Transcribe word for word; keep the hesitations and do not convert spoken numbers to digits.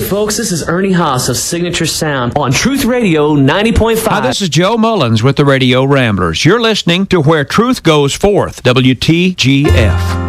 folks, this is Ernie Haas of Signature Sound on Truth Radio ninety point five. Hi, this is Joe Mullins with the Radio Ramblers. You're listening to Where Truth Goes Forth, W T G F.